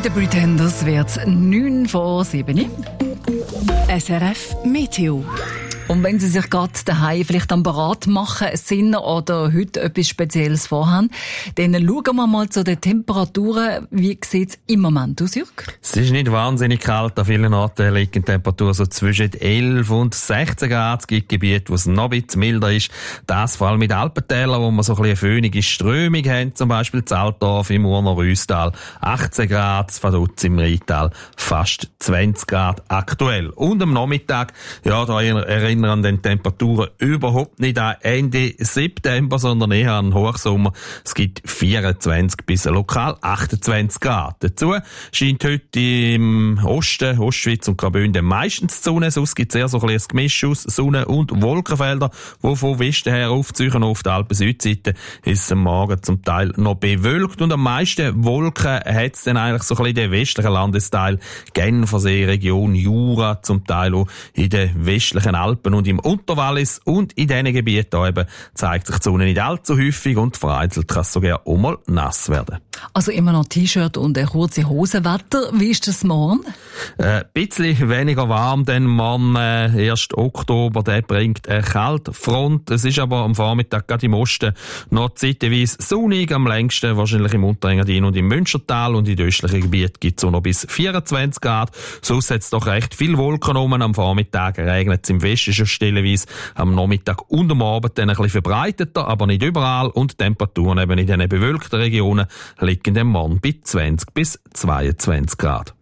den Pretenders wird es 9:07. SRF Meteo. Und wenn Sie sich gerade daheim vielleicht am Parat machen sind oder heute etwas Spezielles vorhaben, dann schauen wir mal zu den Temperaturen. Wie sieht es im Moment aus, Jürg? Es ist nicht wahnsinnig kalt. An vielen Orten liegt die Temperatur so zwischen 11 und 16 Grad. Es gibt Gebiete, wo es noch ein bisschen milder ist. Das vor allem mit Alpentälern, wo wir so ein bisschen eine föhnige Strömung haben. Zum Beispiel Zaltdorf im Urner Rüstal 18 Grad, Vaduz im Rheintal fast 20 Grad aktuell. Und am Nachmittag, ja, da erinnern den Temperaturen überhaupt nicht an Ende September, sondern eher an Hochsommer. Es gibt 24 bis lokal 28 Grad. Dazu scheint heute im Osten, Ostschweiz und Graubünden meistens die Sonne. Sonst gibt es eher so ein bisschen ein Gemisch aus Sonne- und Wolkenfelder, die von Westen her aufziehen. Auf der Alpen-Südseite ist es am Morgen zum Teil noch bewölkt und am meisten Wolken hat es dann eigentlich so ein bisschen den westlichen Landesteil, Genfersee, Region Jura, zum Teil auch in den westlichen Alpen und im Unterwallis, und in diesen Gebieten eben zeigt sich die Sonne nicht allzu häufig und vereinzelt kann es sogar auch mal nass werden. Also immer noch T-Shirt und eine kurze Hosenwetter. Wie ist das morgen? Ein bisschen weniger warm, denn morgen, 1. Oktober, der bringt eine Kaltfront. Es ist aber am Vormittag gerade im Osten noch zeitweise sonnig, am längsten wahrscheinlich im Unterengadin und im Münstertal, und in den östlichen Gebieten gibt es auch noch bis 24 Grad. Sonst hat es doch recht viel Wolken rum. Am Vormittag regnet es im Westen schon stellenweise, am Nachmittag und am Abend dann ein bisschen verbreiteter, aber nicht überall, und die Temperaturen eben in diesen bewölkten Regionen liegen dann morgen bei 20 bis 22 Grad.